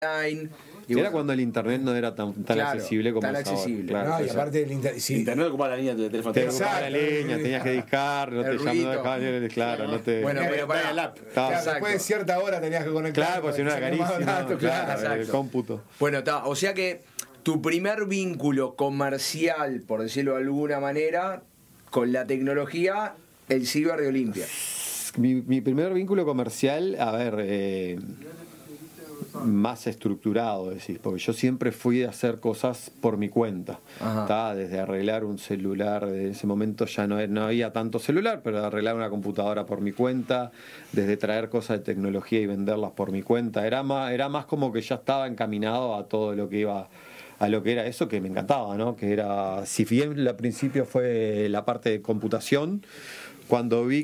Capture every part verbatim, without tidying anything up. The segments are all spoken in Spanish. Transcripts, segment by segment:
online. Y era bueno, cuando el internet no era tan, tan claro, accesible como tan es accesible. ahora. Claro, no, y aparte del inter sí. internet ocupaba la línea de teléfono. Te ocupaba la línea, tenías que discar, no el te llamaban, claro, no te... Bueno, pero para el app. Claro, después de cierta hora tenías que conectar. Claro, porque si no era carísimo. Datos, claro, claro, el cómputo. Bueno, está, o sea que tu primer vínculo comercial, por decirlo de alguna manera, con la tecnología, el ciber de Olimpia. Mi, mi primer vínculo comercial, a ver... Eh, más estructurado, decís, porque yo siempre fui a hacer cosas por mi cuenta. Está desde arreglar un celular, en ese momento ya no, no había tanto celular, pero arreglar una computadora por mi cuenta, desde traer cosas de tecnología y venderlas por mi cuenta, era más, era más como que ya estaba encaminado a todo lo que iba, a lo que era eso que me encantaba, ¿no? Que era, si bien al principio fue la parte de computación, cuando vi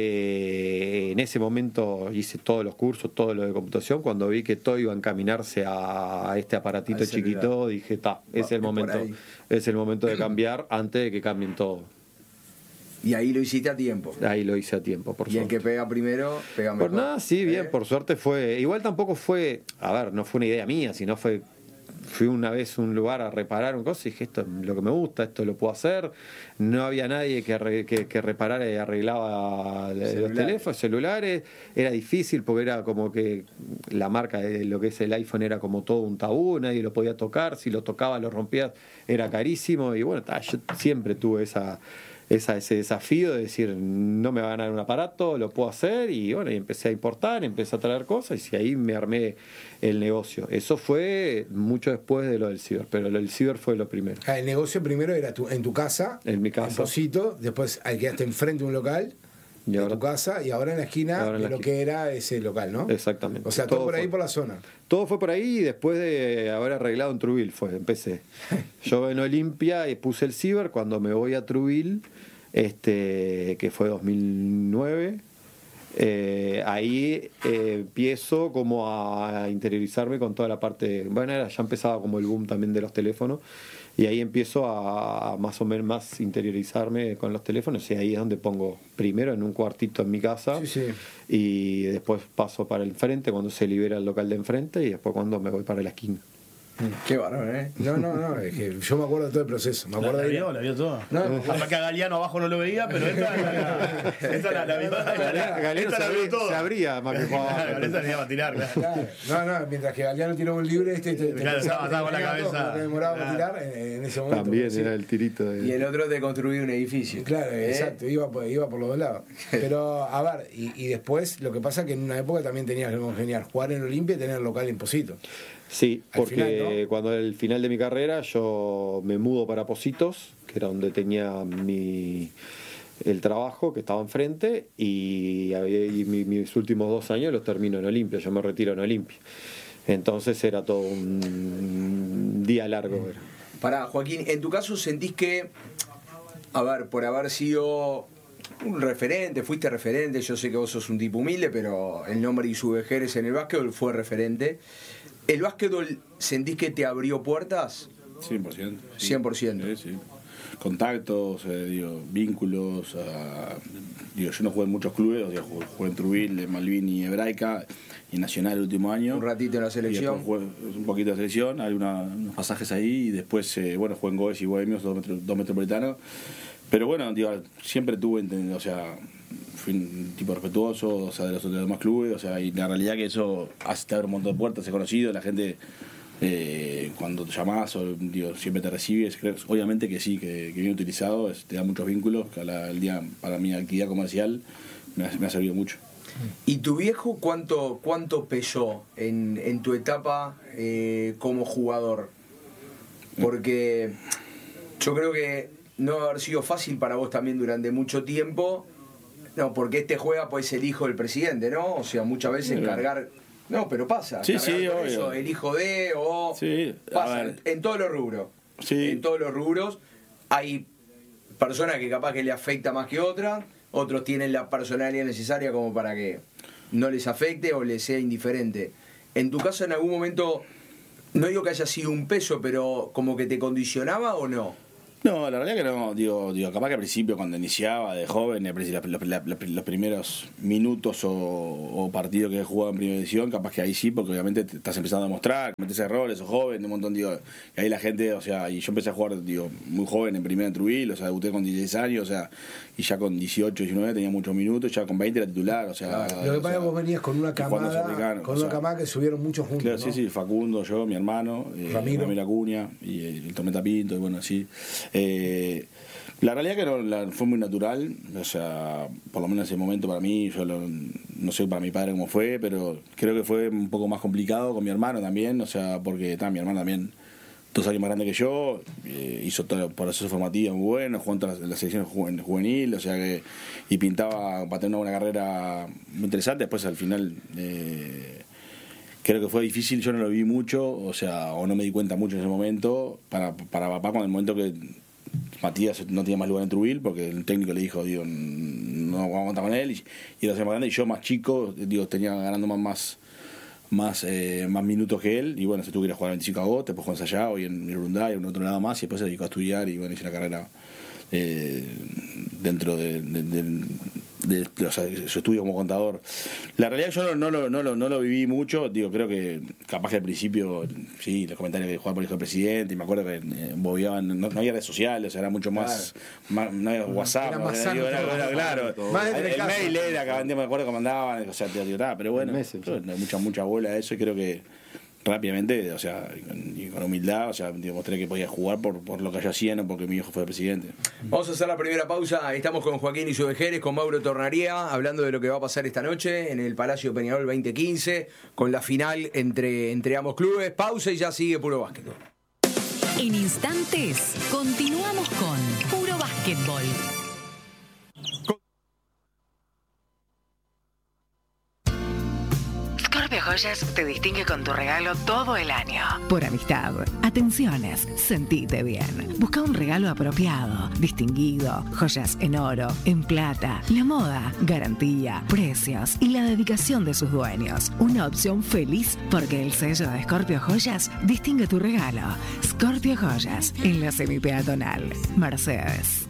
que en ese momento hice todos los cursos, todo lo de computación, cuando vi que todo iba a encaminarse a este aparatito chiquito, dije, está, es el momento, es el momento de cambiar antes de que cambien todo. Y ahí lo hiciste a tiempo. Ahí lo hice a tiempo, por suerte. Y el que pega primero, pega mejor. Por nada, sí, bien, ¿Eh? por suerte fue. Igual tampoco fue, a ver, no fue una idea mía, sino fue. Fui una vez a un lugar a reparar un cosa y dije, esto es lo que me gusta, esto lo puedo hacer. No había nadie que, re, que, que reparara y arreglaba Celular. los teléfonos, celulares. Era difícil porque era como que la marca de lo que es el iPhone era como todo un tabú, nadie lo podía tocar, si lo tocaba, lo rompía, era carísimo. Y bueno, ta, yo siempre tuve esa... Esa, ese desafío de decir, no me va a ganar un aparato, lo puedo hacer, y bueno, y empecé a importar, empecé a traer cosas, y ahí me armé el negocio. Eso fue mucho después de lo del ciber, pero lo del ciber fue lo primero. Ah, el negocio primero era tu, en tu casa, en mi casa, en Pocito, después quedaste enfrente de un local, y ahora, de tu casa, y ahora en la esquina en de la lo esquina. que era ese local, ¿no? Exactamente. O sea, todo, todo por ahí fue, por la zona. Todo fue por ahí, y después de haber arreglado en Truville fue, empecé. Yo en Olimpia y puse el ciber, cuando me voy a Truville, este que fue dos mil nueve, eh, ahí eh, empiezo como a interiorizarme con toda la parte, bueno, era, ya empezaba como el boom también de los teléfonos, y ahí empiezo a, a más o menos más interiorizarme con los teléfonos, y ahí es donde pongo primero en un cuartito en mi casa, sí, sí. y después paso para el frente cuando se libera el local de enfrente, y después cuando me voy para la esquina. Qué bárbaro, ¿eh? No, no, no, es que yo me acuerdo de todo el proceso. Me acuerdo la, la de vio, la vio toda. No, hasta que a Galeano abajo no lo veía, pero esta la, la, esta la, la vio. Galeano esta la vio toda. Se abría más que jugaba. Galeano se iba a tirar, claro. claro. No, no, mientras que Galeano tiró un libre, este te, te claro, estaba, estaba con la cabeza. Te demoraba claro. tirar en, en ese momento. También sí. era el tirito. De... Y el otro te construía un edificio. Claro, ¿eh? exacto, iba por, iba por los dos lados. Pero, a ver, y, y después lo que pasa es que en una época también tenías que congeniar jugar en Olimpia y tener local en Pocito. Sí, Al porque final, ¿no? cuando el final de mi carrera yo me mudo para Pocitos, que era donde tenía mi el trabajo, que estaba enfrente, y, y mi, mis últimos dos años los termino en Olimpia, yo me retiro en Olimpia. Entonces era todo un día largo. Pará, Joaquín, en tu caso sentís que, a ver, por haber sido un referente, fuiste referente, yo sé que vos sos un tipo humilde, pero el nombre y su vejeres en el básquetbol fue referente. ¿El básquetbol sentís que te abrió puertas? cien por ciento. Sí. cien por ciento. Sí, sí. Contactos, eh, digo, vínculos. Uh, digo, yo no jugué en muchos clubes, digo, jugué, jugué en Truville, en Malvin y Hebraica, y Nacional el último año. Un ratito en la selección. Y jugué un poquito de selección, hay una, unos pasajes ahí, y después, eh, bueno, jugué en Goes y Bohemios, dos, metro, dos metropolitanos. Pero bueno, digo, siempre tuve, o sea, fui un tipo respetuoso, o sea, de los, de los demás clubes, o sea, y la realidad que eso hace te abre un montón de puertas, he conocido, la gente eh, cuando te llamás, o, digo, siempre te recibes, obviamente que sí, que, que bien utilizado, es, te da muchos vínculos, que la, el día para mi actividad comercial me ha, me ha servido mucho. ¿Y tu viejo cuánto, cuánto pesó en, en tu etapa eh, como jugador? Porque yo creo que no va a haber sido fácil para vos también durante mucho tiempo. No, porque este juega pues el hijo del presidente, ¿no? O sea, muchas veces cargar... No, pero pasa. Sí, sí, con obvio. eso, el hijo de o... Sí, pasa en todos los rubros. Sí. En todos los rubros hay personas que capaz que le afecta más que otras, otros tienen la personalidad necesaria como para que no les afecte o les sea indiferente. En tu caso, en algún momento, no digo que haya sido un peso, pero como que te condicionaba o no. No, la realidad que no, digo, digo, capaz que al principio cuando iniciaba de joven, los, los, los, los primeros minutos o, o partidos que he jugado en primera división, capaz que ahí sí, porque obviamente te estás empezando a demostrar, cometes errores, sos joven, un montón, digo, y ahí la gente, o sea, y yo empecé a jugar, digo, muy joven en primera en Trujillo, o sea, debuté con dieciséis años, o sea, y ya con dieciocho, diecinueve tenía muchos minutos, ya con veinte era titular, o sea... Claro, lo que pasa es que vos venías con una camada, con una o sea, camada que subieron muchos juntos, claro, ¿no? sí, sí, Facundo, yo, mi hermano, eh, Ramiro. Ramiro Acuña, y eh, el Tormenta Pinto, y bueno, así... Eh, la realidad que no, la, fue muy natural, o sea, por lo menos en ese momento para mí, yo lo, no sé para mi padre cómo fue, pero creo que fue un poco más complicado con mi hermano también, o sea, porque está mi hermano también, dos años más grande que yo, eh, hizo todo el proceso formativo muy bueno, jugó en la, la selección juven, juvenil, o sea que, y pintaba para tener una buena carrera muy interesante, después al final... Eh, creo que fue difícil, yo no lo vi mucho, o sea, o no me di cuenta mucho en ese momento, para, para papá, cuando el momento que Matías no tenía más lugar en Trujillo, porque el técnico le dijo, digo, no vamos a contar con él, y, y era más grande, y yo más chico, digo, tenía ganando más más más, eh, más minutos que él, y bueno, se tuvo que ir a jugar a veinticinco de agosto, después jugó en Sayago y en Urunday, y en otro lado más, y después se dedicó a estudiar, y bueno, hizo una carrera eh, dentro de... de, de De, o sea, su estudio como contador. La realidad yo no, no, lo, no, lo, no lo viví mucho, digo, creo que capaz que al principio, sí, los comentarios que jugaba por el hijo del presidente, y me acuerdo que eh, bobeaban, no, no había redes sociales, o sea, era mucho más, claro. más no había WhatsApp, era no, más era, sano, digo, era, era, claro, más el, el mail era, me acuerdo que mandaban, o sea, te digo, pero bueno, pero, mucha, mucha bola a eso, y creo que rápidamente, o sea, y con humildad, o sea, demostré que podía jugar por, por lo que yo hacía, no porque mi hijo fue presidente. Vamos a hacer la primera pausa. Estamos con Joaquín Isubejeres, con Mauro Tornaría, hablando de lo que va a pasar esta noche en el Palacio Peñarol veinte quince, con la final entre, entre ambos clubes. Pausa y ya sigue Puro Básquetbol. En instantes, continuamos con Puro Básquetbol. Scorpio Joyas te distingue con tu regalo todo el año. Por amistad, atenciones, sentite bien. Busca un regalo apropiado, distinguido, joyas en oro, en plata, la moda, garantía, precios y la dedicación de sus dueños. Una opción feliz porque el sello de Scorpio Joyas distingue tu regalo. Scorpio Joyas, en la semipeatonal. Mercedes.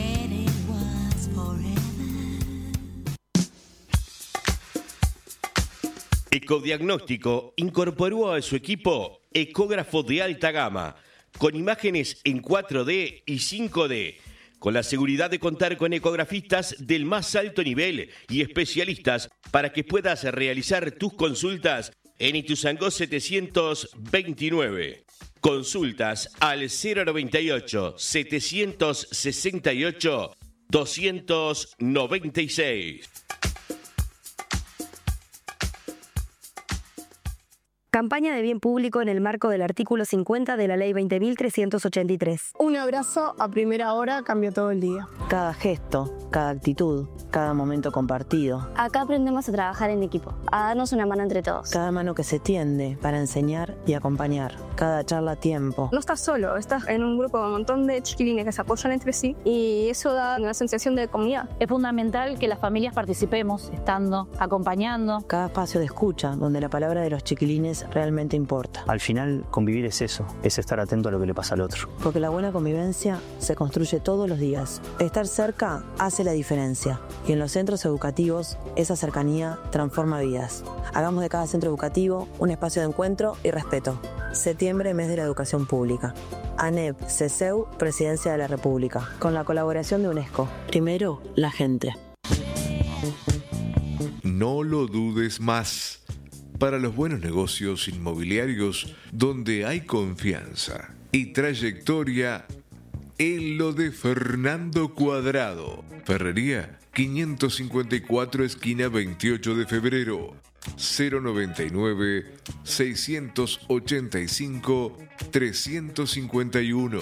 Ecodiagnóstico incorporó a su equipo ecógrafo de alta gama, con imágenes en cuatro D y cinco D, con la seguridad de contar con ecografistas del más alto nivel y especialistas para que puedas realizar tus consultas en Ituzaingó setecientos veintinueve. Consultas al cero noventa y ocho, setecientos sesenta y ocho, doscientos noventa y seis. Campaña de bien público en el marco del artículo cincuenta de la Ley veinte mil trescientos ochenta y tres. Un abrazo a primera hora cambia todo el día. Cada gesto, cada actitud, cada momento compartido. Acá aprendemos a trabajar en equipo, a darnos una mano entre todos. Cada mano que se tiende para enseñar y acompañar. Cada charla a tiempo. No estás solo, estás en un grupo con un montón de chiquilines que se apoyan entre sí y eso da una sensación de comunidad. Es fundamental que las familias participemos, estando, acompañando. Cada espacio de escucha donde la palabra de los chiquilines realmente importa. Al final, convivir es eso, es estar atento a lo que le pasa al otro. Porque la buena convivencia se construye todos los días. Estar cerca hace la diferencia. Y en los centros educativos, esa cercanía transforma vidas. Hagamos de cada centro educativo un espacio de encuentro y respeto. Septiembre, mes de la educación pública. ANEP, CESEU, Presidencia de la República. Con la colaboración de UNESCO. Primero, la gente. No lo dudes más. Para los buenos negocios inmobiliarios donde hay confianza y trayectoria, en lo de Fernando Cuadrado. Ferrería quinientos cincuenta y cuatro, esquina veintiocho de febrero. cero noventa y nueve, seiscientos ochenta y cinco, trescientos cincuenta y uno.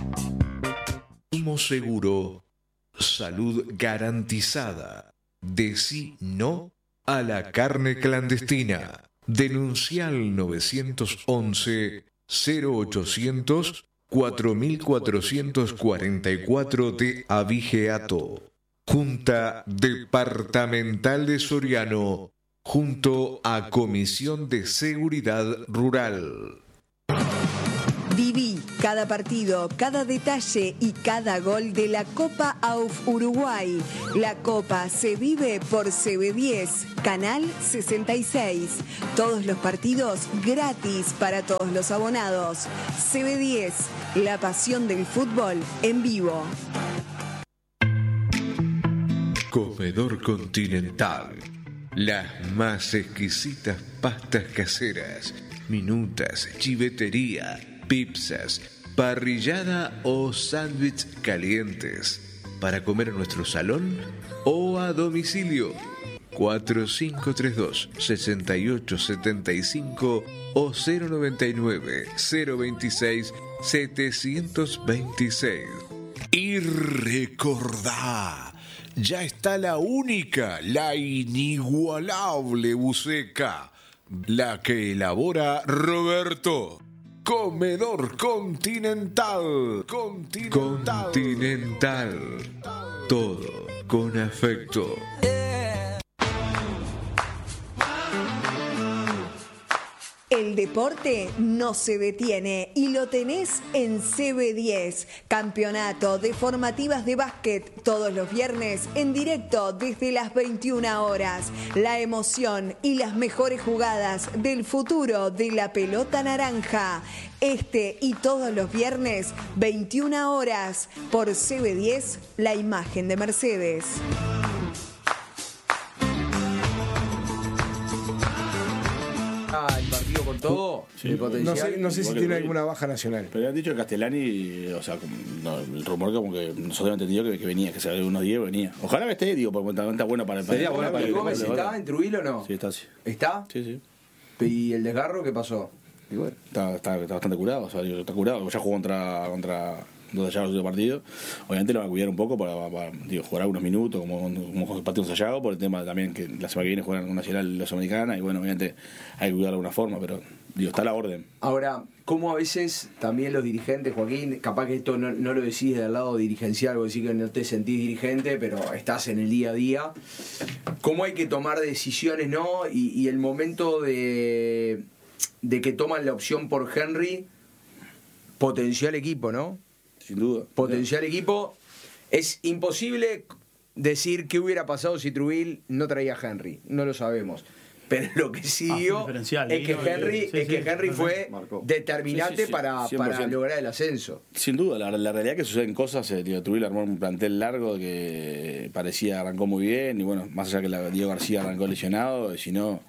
Somos seguro, salud garantizada. Decí no a la carne clandestina. Denuncia al nueve once, cero ochocientos, cuatro cuatrocientos cuarenta y cuatro de Avigeato. Junta Departamental de Soriano, junto a Comisión de Seguridad Rural. Viví cada partido, cada detalle y cada gol de la Copa A U F Uruguay. La Copa se vive por C B diez, Canal sesenta y seis. Todos los partidos gratis para todos los abonados. C B diez, la pasión del fútbol en vivo. Comedor Continental. Las más exquisitas pastas caseras, minutas, chivetería, pizzas, parrillada o sándwich calientes. Para comer en nuestro salón o a domicilio. cuatro cinco tres dos, seis ocho siete cinco o cero nueve nueve, cero veintiséis, setecientos veintiséis. Y recordá, ya está la única, la inigualable buceca, la que elabora Roberto. Comedor Continental. Continental. Continental. Todo con afecto. El deporte no se detiene y lo tenés en C B diez. Campeonato de formativas de básquet todos los viernes en directo desde las veintiuna horas. La emoción y las mejores jugadas del futuro de la pelota naranja. Este y todos los viernes, veintiuna horas, por C B diez, la imagen de Mercedes. El partido con todo, Sí. el potencial. No sé, no sé si tiene alguna baja nacional. Pero han dicho que Castellani, o sea, como, no, el rumor como que nosotros hemos entendido que, que venía, que se había unos días venía. Ojalá que esté, digo, porque está bueno para el Sería bueno para el Gómez. ¿Está en Trujillo o no? Sí, está, sí. ¿Está? Sí, sí. ¿Y el desgarro qué pasó? Y bueno, está, está, está bastante curado, o sea, digo, está curado. Ya jugó contra, contra dos Sayago el partido. Obviamente lo van a cuidar un poco para, para digo, jugar algunos minutos, como, como el partido de Sayago, por el tema también que la semana que viene juegan con Nacional los Americanas, y bueno, obviamente hay que cuidarlo de alguna forma, pero digo, está a la orden. Ahora, ¿cómo a veces también los dirigentes, Joaquín, capaz que esto no, no lo decís del lado dirigencial, vos decís que no te sentís dirigente, pero estás en el día a día, cómo hay que tomar decisiones, ¿no? Y, y el momento de, de que toman la opción por Henry, potencial equipo, ¿no? Sin duda. Potencial equipo. Es imposible decir qué hubiera pasado si Trujillo no traía a Henry, no lo sabemos. Pero lo que sí digo Ah, es que Henry, sí, es que sí, Henry sí, fue marcó. determinante Sí, sí, sí, para, cien por ciento. para lograr el ascenso. Sin duda, la, la realidad es que suceden cosas. Eh, tío, Trujillo armó un plantel largo que parecía arrancó muy bien, y bueno, más allá que la, Diego García arrancó lesionado, si no,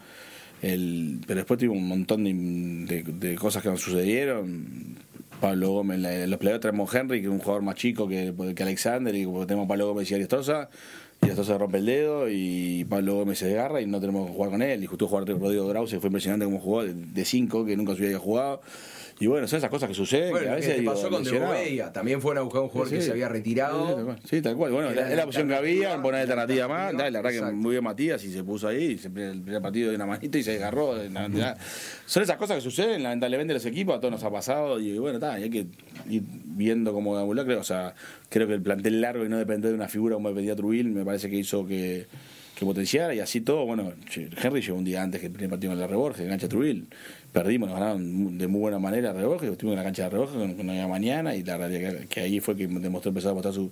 el, pero después tuvo un montón de, de, de cosas que nos sucedieron. Pablo Gómez, en, la, en los playoffs traemos Henry, que es un jugador más chico que, que Alexander, y tenemos a Pablo Gómez y Aristosa, y Aristosa rompe el dedo, y Pablo Gómez se desgarra y no tenemos que jugar con él. Y justo jugar Rodrigo Grause, fue impresionante como jugó, de cinco, que nunca se había jugado. Y bueno, son esas cosas que suceden. Bueno, que a veces que digo, pasó con lesionado. Bobella, también fueron a buscar un jugador Sí, que sí. se había retirado. Sí, tal cual. Sí, tal cual. Bueno, Era es la opción que había, alternativa, poner alternativa más. alternativa, Dale, la verdad que exacto. muy bien Matías y se puso ahí. Siempre el primer partido de una manita y se agarró. Son esas cosas que suceden, lamentablemente, en los equipos. A todos nos ha pasado. Y bueno, está, hay que ir viendo cómo deambular. Creo, o sea, creo que el plantel largo y no depender de una figura como dependía Trujillo, me parece que hizo que, que potenciara. Y así todo, bueno, Henry llegó un día antes que el primer partido con el Reborges, engancha Trujillo. Perdimos, nos ganaron de muy buena manera Reborges, estuvimos en la cancha de Reborges con, con la mañana, y la realidad que, que ahí fue que demostró, empezó a mostrar su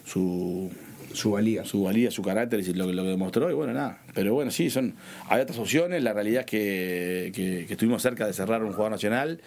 su su valía, su valía, su carácter y lo, lo que demostró, y bueno, nada. Pero bueno, sí, son hay otras opciones. La realidad es que, que, que estuvimos cerca de cerrar un jugador nacional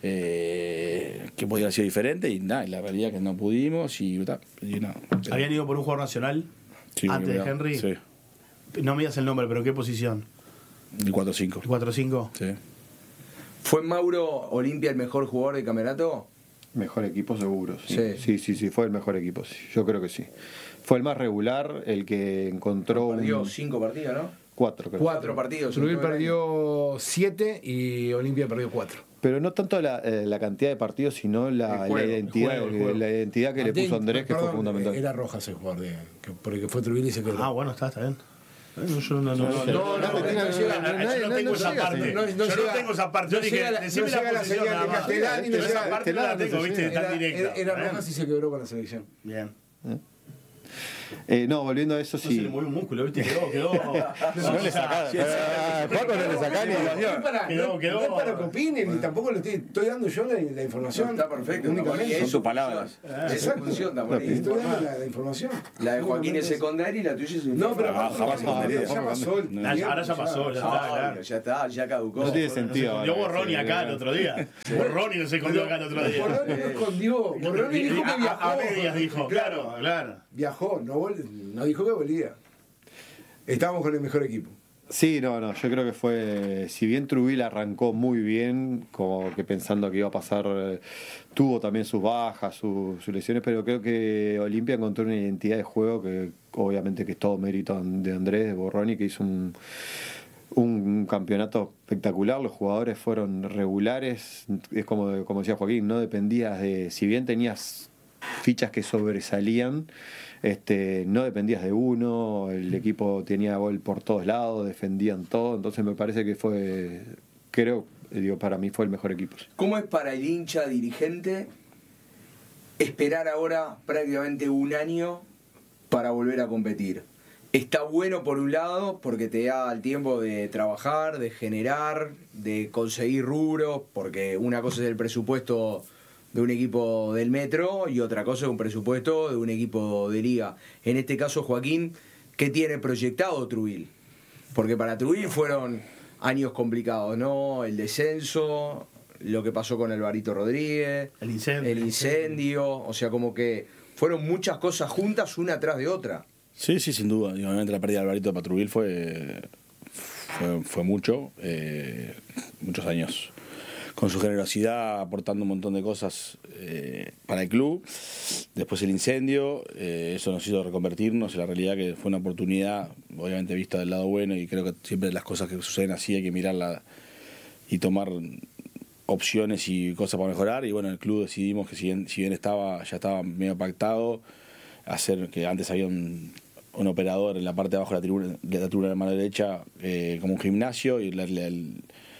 eh, que podía haber sido diferente, y nada, y la realidad es que no pudimos y, ta, y nada. ¿Habían ido por un jugador nacional Sí, antes de mirá, Henry? Sí, No me digas el nombre, pero ¿qué posición? el cuatro cinco. ¿El cuatro cinco? Sí. ¿Fue Mauro Olimpia el mejor jugador del campeonato? Mejor equipo seguro, sí. Sí. Sí, sí, sí, fue el mejor equipo, sí. Yo creo que sí. Fue el más regular, el que encontró Perdió un... cinco partidos, ¿no? Cuatro, creo. Cuatro partidos. Trujillo en todo el año. perdió siete y Olimpia perdió cuatro. Pero no tanto la, eh, la cantidad de partidos, sino la, El juego, la identidad, el juego, el juego. la identidad que le puso Andrés, que fue Perdón, fundamental. Era Rojas el jugador, de, que, porque fue Trujillo y se quedó. Ah, bueno, está, está bien. No, yo no, no, no, No, no, no, no llega, yo no tengo esa parte. Yo no tengo esa parte. Yo dije, decime la posición nada más. Castellani, no Esa llega- parte no la tengo, viste, tan Era, directa. era Rojas y se quebró con la selección. Bien. Eh, no, volviendo a eso, No sí. se le movió un músculo, ¿viste? Quedó, quedó. No le sacá. Juaco no le sacá ni. No es para, Quedó, no, quedó. no es para que opinen, ni tampoco lo estoy, estoy dando yo la, la información. No, está perfecto. Únicamente. Son tus palabras. Exacto. Función, Estoy dando la, la información. La de Joaquín es secundaria y la tuya es No, pero Ah, jamás no, secundaria. ya pasó el Ah, ya- ahora ya tiempo, pasó, ya está, claro. Ya está, ya caducó. No tiene sentido. Se escondió ahora, Borroni sí, acá el eh. otro día. Borroni no se escondió acá el otro día. Borroni no escondió. Borroni dijo que A- viajó. A, a medias dijo, claro, claro. Viajó, no, vol- no dijo que volvía. Estábamos con el mejor equipo. Sí, no, no, yo creo que fue, si bien Trubil arrancó muy bien, como que pensando que iba a pasar, eh, tuvo también sus bajas, sus, sus lesiones, pero creo que Olimpia encontró una identidad de juego que obviamente que es todo mérito de Andrés, de Borroni, que hizo un, un campeonato espectacular, los jugadores fueron regulares, es como, como decía Joaquín, no dependías de, si bien tenías fichas que sobresalían, este, no dependías de uno, el equipo tenía gol por todos lados, defendían todo, entonces me parece que fue, creo, digo, para mí fue el mejor equipo. ¿Cómo es para el hincha dirigente esperar ahora prácticamente un año para volver a competir? Está bueno por un lado porque te da el tiempo de trabajar, de generar, de conseguir rubros, porque una cosa es el presupuesto de un equipo del Metro y otra cosa es un presupuesto de un equipo de Liga. En este caso, Joaquín, ¿qué tiene proyectado Trubil? Porque para Trubil fueron años complicados, ¿no? El descenso, lo que pasó con Alvarito Rodríguez, El incendio. el incendio, o sea, como que fueron muchas cosas juntas una tras de otra. Sí, sí, sin duda. Y obviamente la pérdida de Alvarito de Patrubil fue, fue, fue mucho, eh, muchos años. Con su generosidad, aportando un montón de cosas eh, para el club. Después el incendio, eh, eso nos hizo reconvertirnos en la realidad que fue una oportunidad, obviamente vista del lado bueno, y creo que siempre las cosas que suceden así hay que mirarla y tomar opciones y cosas para mejorar. Y bueno, el club decidimos que si bien, si bien estaba, ya estaba medio pactado, hacer que antes había un, un operador en la parte de abajo de la tribuna de la, tribuna de la mano derecha, eh, como un gimnasio, y la, la, el,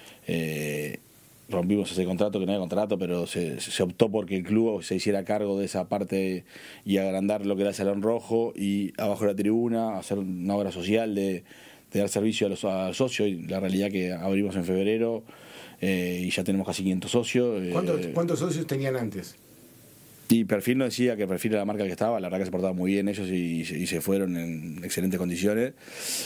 eh, rompimos ese contrato, que no había contrato, pero se, se optó porque el club se hiciera cargo de esa parte y agrandar lo que era el Salón Rojo y abajo de la tribuna, hacer una obra social de, de dar servicio a los, a los socios. Y la realidad que abrimos en febrero eh, y ya tenemos casi quinientos socios. ¿Cuántos, eh, ¿Cuántos socios tenían antes? Y Perfil nos decía que Perfil era la marca que estaba, la verdad que se portaban muy bien ellos y, y, se, y se fueron en excelentes condiciones.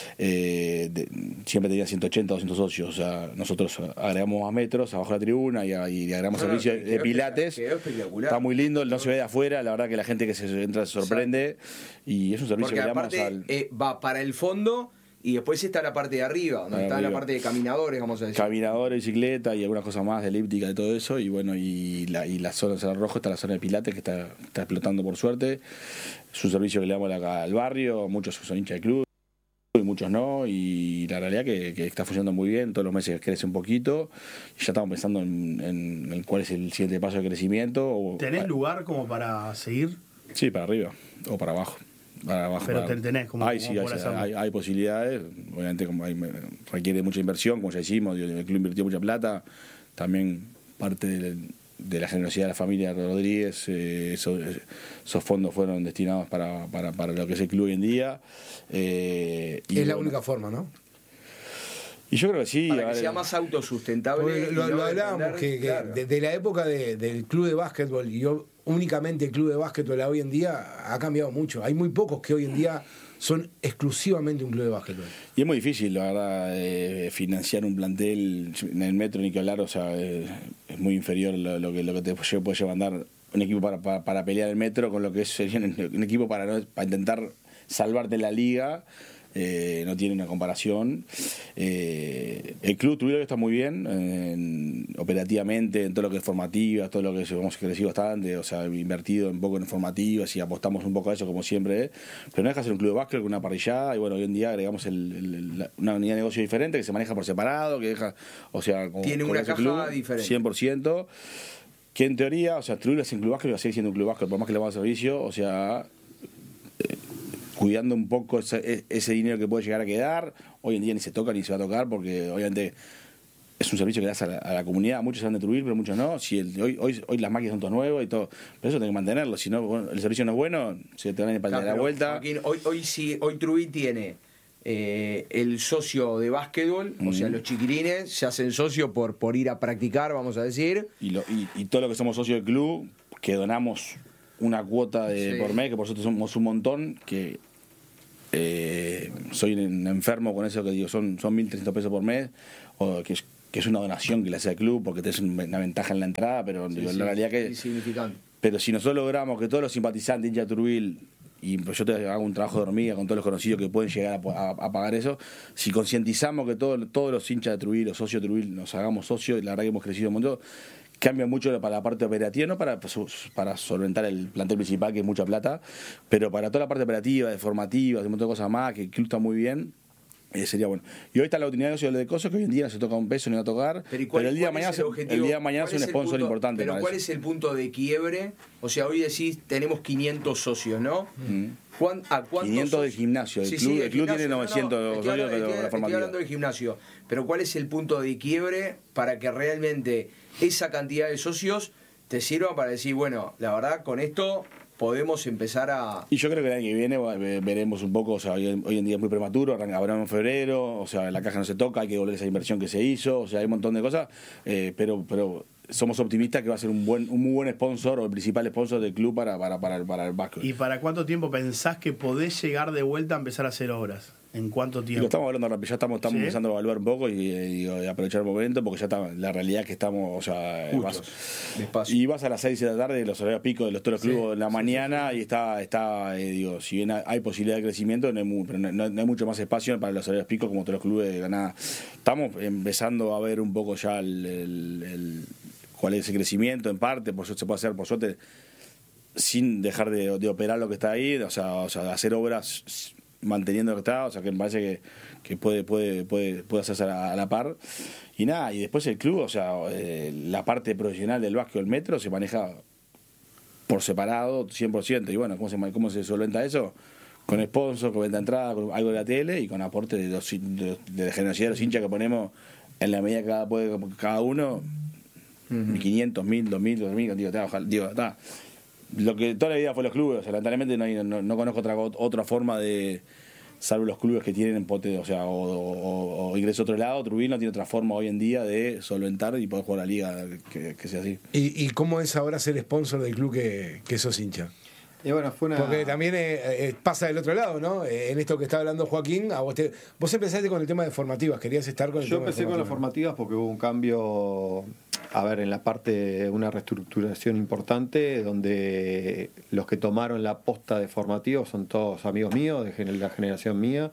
Eh, de, siempre tenían ciento ochenta, doscientos socios, o sea, nosotros agregamos más metros abajo de la tribuna y, y agregamos No, no, servicio quedó de pilates. Quedó espectacular. Está muy lindo, no se ve de afuera, la verdad que la gente que se entra se sorprende. Y es un servicio Porque que le damos aparte al... eh, va para el fondo y después está la parte de arriba, donde Ahí está arriba. la parte de caminadores, vamos a decir. Caminador, bicicleta y algunas cosas más de elíptica y todo eso. Y bueno, y la, y la zona de Salón Rojo está la zona de pilates que está, está explotando por suerte. Es un servicio que le damos acá al barrio, muchos son hinchas del club y muchos no, y la realidad que, que está funcionando muy bien, todos los meses crece un poquito y ya estamos pensando en, en, en cuál es el siguiente paso de crecimiento. O, ¿Tenés lugar como para seguir? Sí, para arriba o para abajo. Para abajo, Pero para... te tenés como, hay, como sí, hay, por hacerlo. hay, hay posibilidades, obviamente como hay, requiere mucha inversión, como ya decimos, el club invirtió mucha plata, también parte de, de la generosidad de la familia Rodríguez, eh, esos, esos fondos fueron destinados para, para, para lo que es el club hoy en día. Eh, y es la bueno, única forma, ¿no? Y yo creo que sí. Para a que ver, sea más autosustentable. Porque y lo, no lo hablábamos, depender, que, que claro. de, de la época de, del club de básquetbol y yo, únicamente el club de básquetbol a hoy en día ha cambiado mucho. Hay muy pocos que hoy en día son exclusivamente un club de básquetbol. Y es muy difícil, la verdad, eh, financiar un plantel en el Metro, ni que hablar, o sea, eh, es muy inferior lo, lo que lo que te puede, puede mandar un equipo para, para, para pelear el Metro con lo que sería un equipo para, no, para intentar salvarte en la liga. Eh, no tiene una comparación. Eh, el club tuvieron que está muy bien en, operativamente, en todo lo que es formativas, todo lo que hemos crecido bastante, o sea, invertido un poco en formativas y apostamos un poco a eso como siempre, pero no deja de ser un club de básquet con una parrillada y bueno, hoy en día agregamos el, el, la, una unidad de negocio diferente que se maneja por separado, que deja, o sea, con, tiene con una ese caja club, diferente. cien por ciento, que en teoría, o sea, Trujillo es un club básquet, va a seguir siendo un club básquet, por más que le vamos a servicio, o sea, eh, cuidando un poco ese, ese dinero que puede llegar a quedar. Hoy en día ni se toca ni se va a tocar porque obviamente es un servicio que das a la, a la comunidad. Muchos saben de Trubil, pero muchos no. Si el, hoy, hoy hoy las máquinas son todas nuevas y todo, pero eso tenés que mantenerlo. Si no, bueno, el servicio no es bueno, se te van a ir para claro, la vuelta. Joaquín, hoy, hoy, sí, hoy Trubil tiene eh, el socio de básquetbol, mm. o sea, los chiquilines se hacen socios por, por ir a practicar, vamos a decir. Y, lo, y, y todo lo que somos socios del club, que donamos una cuota de sí. por mes, que por nosotros somos un montón, que eh, soy un enfermo con eso, que digo, son, son mil trescientos pesos por mes, o que es, que es una donación que le hace al club porque tenés una ventaja en la entrada, pero sí, digo, sí, la realidad que insignificante. Pero si nosotros logramos que todos los simpatizantes hinchas de Trubil, y yo te hago un trabajo de hormiga con todos los conocidos que pueden llegar a, a, a pagar eso, si concientizamos que todo, todos los hinchas de Trubil, los socios de Trubil, nos hagamos socios, la verdad que hemos crecido un montón, cambia mucho para la parte operativa, no para, para solventar el plantel principal, que es mucha plata, pero para toda la parte operativa, de formativa, de un montón de cosas más, que el club está muy bien. Eh, sería bueno. Y hoy está la oportunidad de negocio de Coso, que hoy en día no se toca un peso ni va a tocar, pero, pero el día de mañana el, el día de mañana es un sponsor punto, importante. Pero ¿cuál eso? es el punto de quiebre? O sea, hoy decís, tenemos quinientos socios, ¿no? Mm. ¿Cuán, ¿A cuántos quinientos socios? del gimnasio. El sí, club, sí, el club gimnasio, tiene novecientos no, no, socios estoy, de la estoy, formativa. Estoy hablando del gimnasio. Pero ¿cuál es el punto de quiebre para que realmente esa cantidad de socios te sirva para decir, bueno, la verdad, con esto podemos empezar a... Y yo creo que el año que viene veremos un poco, o sea, hoy, hoy en día es muy prematuro, arrancamos en febrero, o sea, la caja no se toca, hay que devolver esa inversión que se hizo, o sea, hay un montón de cosas, eh, pero pero somos optimistas que va a ser un buen un muy buen sponsor o el principal sponsor del club para, para, para, para el básquet. ¿Y para cuánto tiempo pensás que podés llegar de vuelta a empezar a hacer obras? ¿En cuánto tiempo? Y lo estamos hablando rápido, ya estamos, estamos ¿Sí? empezando a evaluar un poco y, y, y aprovechar el momento, porque ya está la realidad que estamos, o sea, vas, y vas a las seis de la tarde, los horarios picos de los todos los clubes sí, en la sí, mañana, sí, sí. y está, está eh, digo, si bien hay posibilidad de crecimiento, no hay, muy, pero no, no hay mucho más espacio para los horarios picos como todos los clubes de la nada. Estamos empezando a ver un poco ya el, el, el cuál es el crecimiento en parte, por eso se puede hacer, por suerte, sin dejar de, de operar lo que está ahí, o sea, o sea, hacer obras manteniendo lo que está, o sea que me parece que, que puede, puede, puede, puede hacerse a la, a la par. Y nada, y después el club, o sea, eh, la parte profesional del básquet, el metro, se maneja por separado, cien por ciento. Y bueno, ¿cómo se, cómo se solventa eso? Con sponsor, con venta de entrada, con algo de la tele y con aporte de, los, de, de la generosidad de los hinchas que ponemos en la medida que cada, puede, cada uno, uh-huh. quinientos, mil, dos mil, dos mil, digo, está, ojalá, digo, está. Lo que toda la vida fue los clubes, o sea, lamentablemente no, hay, no, no conozco otra otra forma de, salvo los clubes que tienen pote, o sea, o, o, o ingreso a otro lado, Trubil no tiene otra forma hoy en día de solventar y poder jugar a la liga que, que sea así. ¿Y, ¿Y cómo es ahora ser sponsor del club que, que sos hincha? Y bueno, fue una... Porque también eh, eh, pasa del otro lado, ¿no? Eh, en esto que está hablando Joaquín, a vos, te, vos empezaste con el tema de formativas, querías estar con el Yo tema de empecé con las formativas porque hubo un cambio, a ver, en la parte, una reestructuración importante, donde los que tomaron la posta de formativos son todos amigos míos, de la generación mía,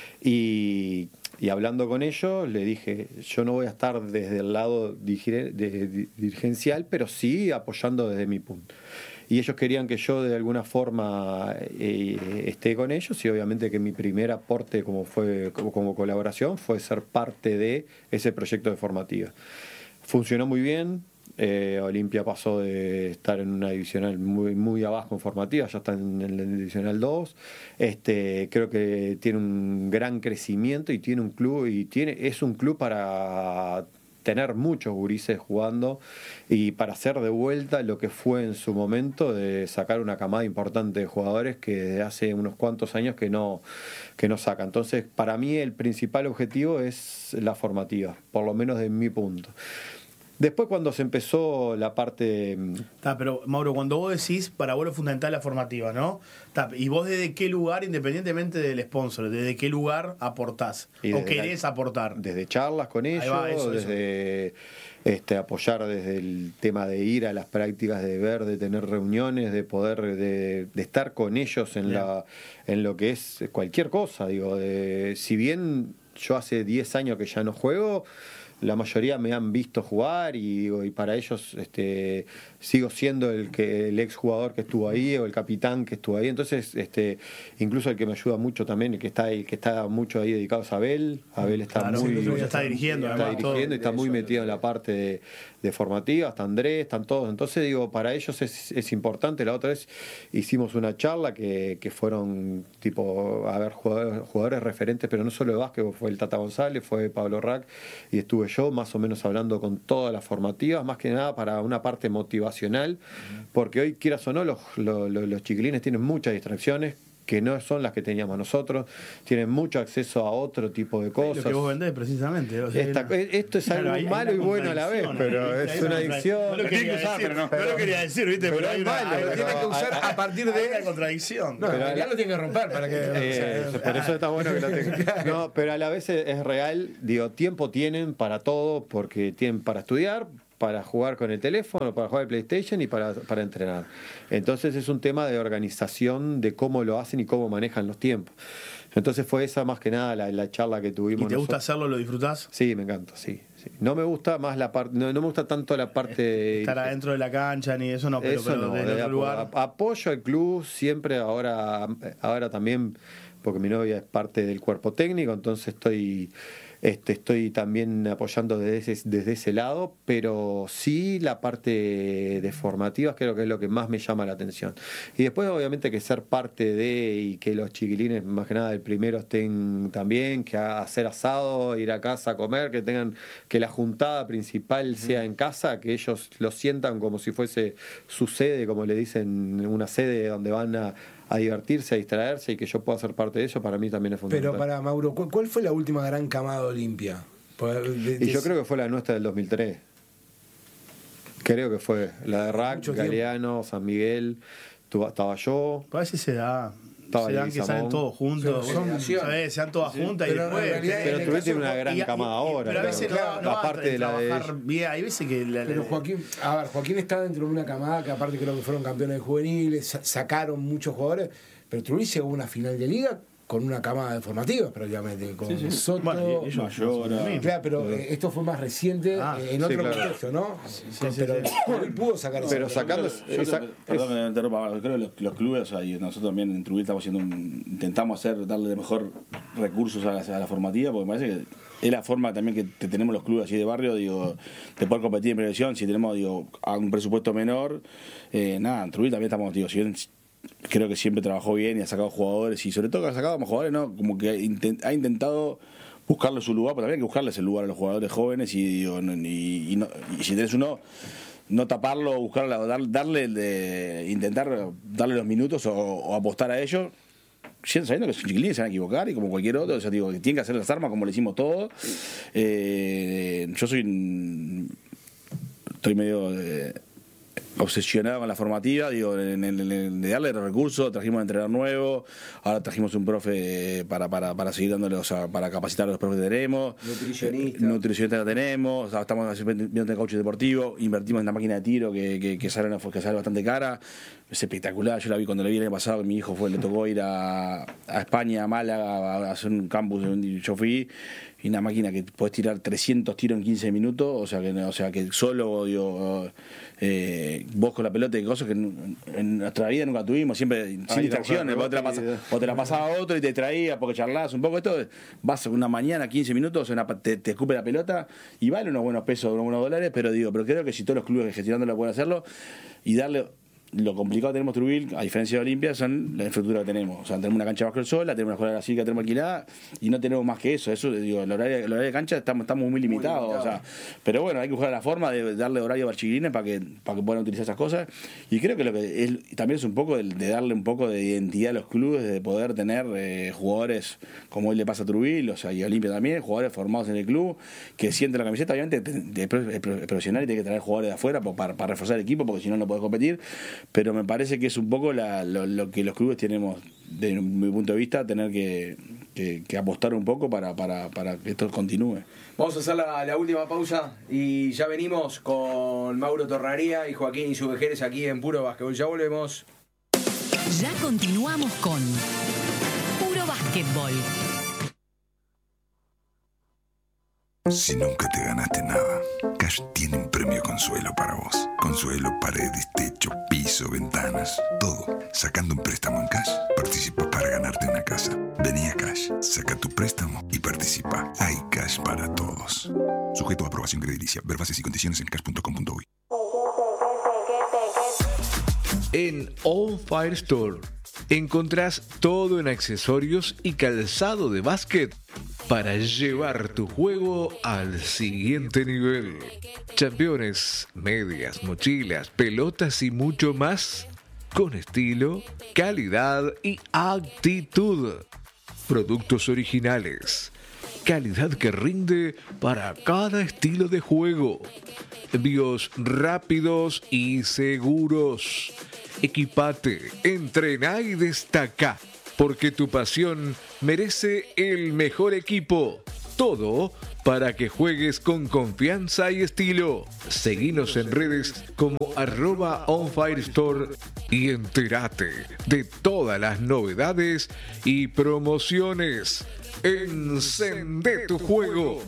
y, y hablando con ellos, le dije, yo no voy a estar desde el lado de, de, dirigencial, pero sí apoyando desde mi punto. Y ellos querían que yo de alguna forma eh, esté con ellos, y obviamente que mi primer aporte como fue como, como colaboración fue ser parte de ese proyecto de formativa. Funcionó muy bien. eh, Olimpia pasó de estar en una divisional muy, muy abajo en formativa, ya está en, en la divisional dos. Este, creo que tiene un gran crecimiento y tiene un club, y tiene es un club para tener muchos gurises jugando y para hacer de vuelta lo que fue en su momento de sacar una camada importante de jugadores que desde hace unos cuantos años que no, que no saca. Entonces, para mí el principal objetivo es la formativa, por lo menos de mi punto. Después, cuando se empezó la parte... Está, pero Mauro, cuando vos decís, para vos es fundamental la formativa, ¿no? Está, y vos desde qué lugar, independientemente del sponsor, desde qué lugar aportás o querés la, aportar. Desde charlas con ellos, va, eso, desde eso. Este, apoyar desde el tema de ir a las prácticas, de ver, de tener reuniones, de poder, de, de estar con ellos en, la, en lo que es cualquier cosa. Digo, de, si bien yo hace diez años que ya no juego, la mayoría me han visto jugar y, digo, y para ellos este, sigo siendo el que el ex jugador que estuvo ahí o el capitán que estuvo ahí. Entonces, este, incluso el que me ayuda mucho también, el que está ahí, que está mucho ahí dedicado es Abel. Abel está claro, muy sí, está dirigiendo, está además, dirigiendo y está muy metido en la parte de, de formativa. Hasta Andrés, están todos. Entonces, digo, para ellos es, es importante. La otra vez hicimos una charla que, que fueron tipo, a ver, jugadores, jugadores referentes, pero no solo de básquet, fue el Tata González, fue Pablo Rack y estuve yo, más o menos hablando con todas las formativas, más que nada para una parte motivacional, porque hoy, quieras o no, los, los, los chiquilines tienen muchas distracciones que no son las que teníamos nosotros, tienen mucho acceso a otro tipo de cosas. Lo que vos vendés, precisamente. O sea, Esta, una... Esto es claro, algo hay, malo hay y bueno a la vez, pero hay, es hay una una adicción. No lo quería decir, pero no, no lo quería decir, ¿viste? Pero, pero hay es malo. una, lo tiene que usar a partir de... Hay una contradicción. No, pero en realidad lo tiene que romper para que... Eh, o sea, por eso está bueno que lo tenga. No, pero a la vez es, es real, digo, tiempo tienen para todo, porque tienen para estudiar, para jugar con el teléfono, para jugar al PlayStation y para, para entrenar. Entonces es un tema de organización, de cómo lo hacen y cómo manejan los tiempos. Entonces fue esa más que nada la, la charla que tuvimos. ¿Y te gusta nosotros. hacerlo, lo disfrutás? Sí, me encanta, sí. sí. No me gusta más la parte, no, no me gusta tanto la parte de estar adentro de la cancha ni eso, no, pero, eso pero no, desde de otro lugar. Apoyo al club siempre, ahora, ahora también, porque mi novia es parte del cuerpo técnico, entonces estoy... Este, estoy también apoyando desde ese, desde ese lado, pero sí la parte de formativas creo que es lo que más me llama la atención. Y después obviamente que ser parte de y que los chiquilines más que nada del primero estén también, que a hacer asado, ir a casa a comer, que tengan que la juntada principal sea en casa, que ellos lo sientan como si fuese su sede, como le dicen, una sede donde van a a divertirse, a distraerse y que yo pueda ser parte de eso, para mí también es fundamental. Pero para Mauro, ¿cuál, cuál fue la última gran camada Olimpia? De, de, y yo creo que fue la nuestra del dos mil tres. Creo que fue la de Rack, Galeano, San Miguel, estaba yo. Parece que se da. Se dan que salen todos juntos, son, ¿sabes? Se dan todas sí, juntas y después. Pero tuviste tiene una gran y, camada y, ahora. Pero a veces claro, no, no aparte de la de bien, hay veces que la, pero Joaquín, a ver, Joaquín está dentro de una camada que aparte creo que fueron campeones de juveniles, sacaron muchos jugadores, pero Trujillo llegó a una final de liga con una camada de formativas prácticamente, con sí, sí. Soto, bueno, y mayor, claro, pero sí. esto fue más reciente ah, en otro sí, claro. contexto, ¿no? Sí, sí, pero sí, sí. él pudo sacar eso. Pero sacando yo, esa, perdón que me interrumpa, creo que los, los clubes, o sea, y nosotros también en Trujillo estamos haciendo un, intentamos hacer, darle mejor recursos a la, a la formativa, porque me parece que es la forma también que te tenemos los clubes así de barrio, digo, de poder competir en prevención, si tenemos, digo, a un presupuesto menor, eh, nada, en Trujillo también estamos, digo, si bien creo que siempre trabajó bien y ha sacado jugadores y sobre todo que ha sacado más jugadores, ¿no? Como que ha intentado buscarle su lugar, pero también hay que buscarles el lugar a los jugadores jóvenes y, digo, y, y, no, y si tenés uno, no taparlo, buscarlo, dar, darle de, intentar darle los minutos o, o apostar a ellos, sabiendo que son chiquilines, se van a equivocar y como cualquier otro, o sea, digo, que tienen que hacer las armas como le hicimos todos. Eh, yo soy estoy medio de, obsesionado con la formativa, digo, en, en, en, de darle recursos, trajimos un entrenador nuevo, ahora trajimos un profe para, para, para seguir dándole, o sea, para capacitar a los profes que tenemos, nutricionista, nutricionista que tenemos, o sea, estamos viendo coach deportivo, invertimos en una máquina de tiro que, que, que, sale, que sale bastante cara, es espectacular, yo la vi cuando la vi el año pasado, mi hijo fue, le tocó ir a, a España, a Málaga, a hacer un campus, yo fui, y una máquina que podés tirar trescientos tiros en quince minutos, o sea que, o sea, que solo, digo, eh, vos con la pelota y cosas que en, en nuestra vida nunca tuvimos, siempre sin Ay, distracciones, no, vos, te la pasas, vos te la pasabas a otro y te traías porque charlás un poco, esto vas una mañana, quince minutos, una, te, te escupe la pelota y vale unos buenos pesos, unos buenos dólares, pero digo, pero creo que si todos los clubes gestionándolo pueden hacerlo y darle... Lo complicado que tenemos Trujillo, a diferencia de Olimpia, son la infraestructura que tenemos. O sea, tenemos una cancha bajo el sol, tenemos una escuela así que tenemos alquilada y no tenemos más que eso. Eso, digo, el horario, el horario de cancha estamos, estamos muy limitados. Muy limitado. O sea, pero bueno, hay que buscar la forma de darle horario a los chiquilines para que, para que puedan utilizar esas cosas. Y creo que lo que es, también es un poco de, de darle un poco de identidad a los clubes, de poder tener eh, jugadores como hoy le pasa a Trujillo, o sea, y a Olimpia también, jugadores formados en el club, que sienten la camiseta, obviamente es profesional y tiene que traer jugadores de afuera para, para reforzar el equipo, porque si no, no podés competir. Pero me parece que es un poco la, lo, lo que los clubes tenemos, desde mi punto de vista, tener que, que, que apostar un poco para, para, para que esto continúe. Vamos a hacer la, la última pausa y ya venimos con Mauro Torraría y Joaquín Isubejeres aquí en Puro Básquetbol. Ya volvemos. Ya continuamos con Puro Básquetbol. Si nunca te ganaste nada, Cash tiene un premio Consuelo para vos. Consuelo, paredes, techo, piso, ventanas, todo. Sacando un préstamo en Cash, participas para ganarte una casa. Vení a Cash, saca tu préstamo y participa. Hay Cash para todos. Sujeto a aprobación crediticia. Ver bases y condiciones en cash punto com punto uy. En On Fire Store encontrás todo en accesorios y calzado de básquet para llevar tu juego al siguiente nivel. Championes, medias, mochilas, pelotas y mucho más con estilo, calidad y actitud. Productos originales, calidad que rinde para cada estilo de juego. Envíos rápidos y seguros. Equipate, entrená y destaca, porque tu pasión merece el mejor equipo. Todo para que juegues con confianza y estilo. Seguinos en redes como arroba onfirestore y entérate de todas las novedades y promociones. Encendé tu juego.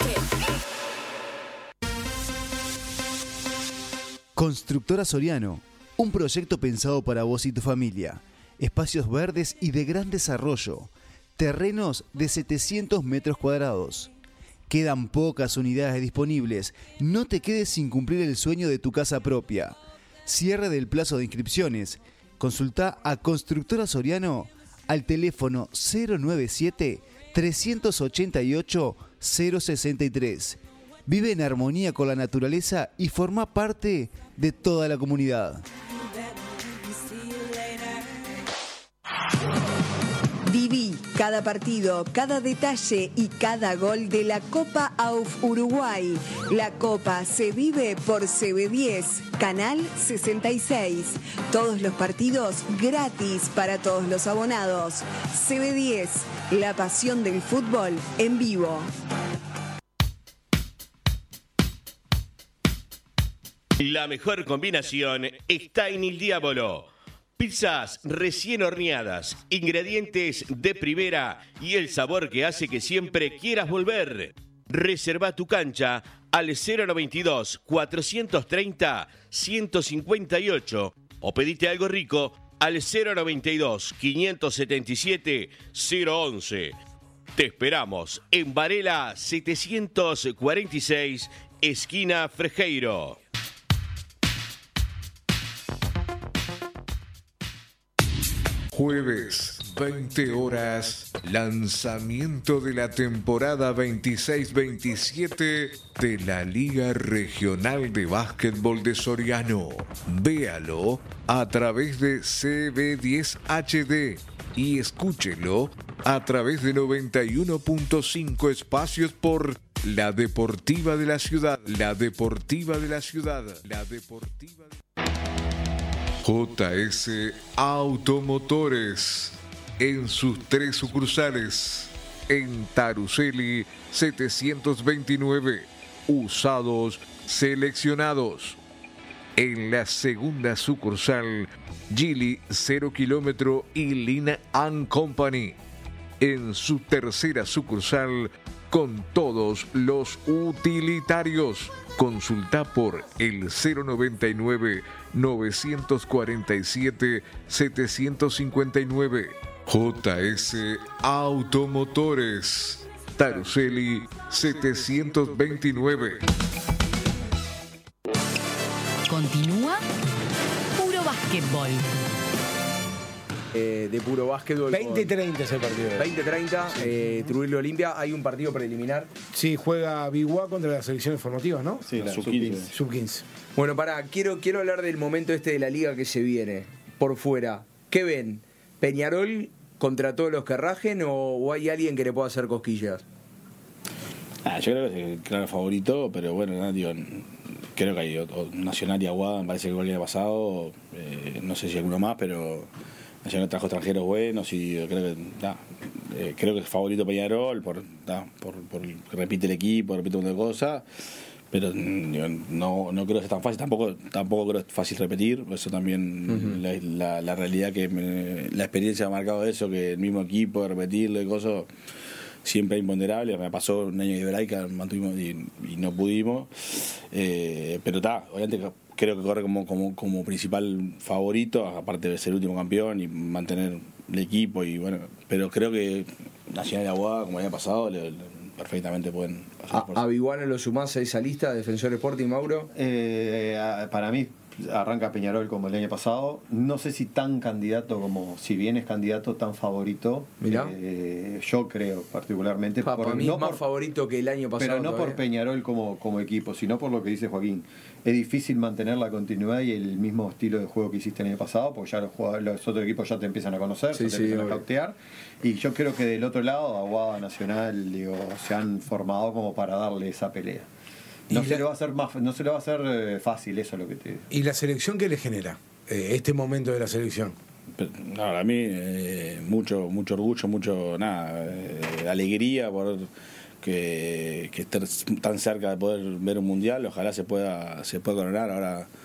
Constructora Soriano, un proyecto pensado para vos y tu familia. Espacios verdes y de gran desarrollo. Terrenos de setecientos metros cuadrados. Quedan pocas unidades disponibles. No te quedes sin cumplir el sueño de tu casa propia. Cierre del plazo de inscripciones. Consulta a Constructora Soriano al teléfono cero noventa y siete, tres ochenta y ocho, cero sesenta y tres. Vive en armonía con la naturaleza y forma parte de toda la comunidad. Viví cada partido, cada detalle y cada gol de la Copa A U F Uruguay. La Copa se vive por C B diez, Canal sesenta y seis. Todos los partidos gratis para todos los abonados. C B diez, la pasión del fútbol en vivo. La mejor combinación está en Il Diavolo. Pizzas recién horneadas, ingredientes de primera y el sabor que hace que siempre quieras volver. Reserva tu cancha al cero noventa y dos, cuatrocientos treinta, ciento cincuenta y ocho o pedite algo rico al cero noventa y dos, quinientos setenta y siete, cero once. Te esperamos en Varela setecientos cuarenta y seis, esquina Frejeiro. Jueves, veinte horas, lanzamiento de la temporada veintiséis veintisiete de la Liga Regional de Básquetbol de Soriano. Véalo a través de C B diez H D y escúchelo a través de noventa y uno punto cinco espacios por La Deportiva de la Ciudad. La Deportiva de la Ciudad. La Deportiva de... J S Automotores en sus tres sucursales. En Taruseli setecientos veintinueve, usados seleccionados. En la segunda sucursal, Gili cero kilómetro y Lina and Company. En su tercera sucursal, con todos los utilitarios. Consulta por el cero noventa y nueve, novecientos cuarenta y siete, setecientos cincuenta y nueve. J S Automotores. Taruseli setecientos veintinueve. Continúa Puro Básquetbol. Eh, de puro básquetbol. veinte treinta es el partido. veinte treinta, eh, Trujillo Olimpia. Hay un partido preliminar. Sí, juega Biguá contra las selecciones formativas, ¿no? Sí, la sub quince. sub quince. Bueno, pará, quiero, quiero hablar del momento este de la liga que se viene. Por fuera. ¿Qué ven? ¿Peñarol contra todos los que rajen o, o hay alguien que le pueda hacer cosquillas? Ah, yo creo que es el claro favorito, pero bueno, no, digo, creo que hay otro, Nacional y Aguada, me parece que igual que el pasado, eh, no sé si alguno más, pero Nacional trajo extranjeros buenos y creo que nah, eh, creo que es favorito Peñarol por, nah, por, por repite el equipo, repite un montón de cosas, pero digo, no, no creo que sea tan fácil, tampoco tampoco creo que es fácil repetir, eso también uh-huh. la, la, la realidad que me, la experiencia ha marcado eso, que el mismo equipo, repetirlo y cosas siempre imponderable. Me pasó un año de Hebraica, mantuvimos y, y no pudimos, eh, pero está, obviamente creo que corre como, como, como principal favorito, aparte de ser el último campeón y mantener el equipo, y bueno, pero creo que Nacional y Aguada, como el año pasado, le, le, perfectamente pueden hacer. ¿A, a Biguano lo sumás a esa lista, Defensor Sporting, Mauro? Eh, para mí arranca Peñarol como el año pasado. No sé si tan candidato como, si bien es candidato, tan favorito. Mirá. Eh, yo creo particularmente. Pa, por, para mí no es más por, favorito que el año pasado. Pero no todavía. por Peñarol como, como equipo, sino por lo que dice Joaquín. Es difícil mantener la continuidad y el mismo estilo de juego que hiciste el año pasado, porque ya los, jugadores, los otros equipos ya te empiezan a conocer, Sí, ya te sí, empiezan obvio. a cautear. Y yo creo que del otro lado, Aguada, Nacional, digo, se han formado como para darle esa pelea. No Y se la- le va a hacer más, no se le va a hacer eh, fácil, eso es lo que te. ¿Y la selección qué le genera? Eh, este momento de la selección. Pero, no, para mí, eh, mucho mucho orgullo, mucho nada, eh, alegría por que, que estar tan cerca de poder ver un mundial. Ojalá se pueda se pueda coronar. Ahora